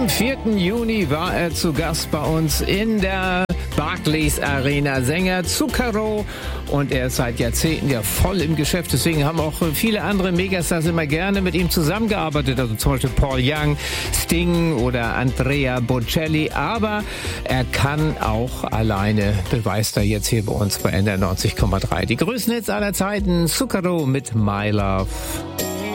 Am 4. Juni war er zu Gast bei uns in der Barclays Arena, Sänger Zucchero, und er ist seit Jahrzehnten ja voll im Geschäft. Deswegen haben auch viele andere Megastars immer gerne mit ihm zusammengearbeitet, also zum Beispiel Paul Young, Sting oder Andrea Bocelli, aber er kann auch alleine, beweist er jetzt hier bei uns bei NDR 90,3. Die größten Hits aller Zeiten, Zucchero mit My Love.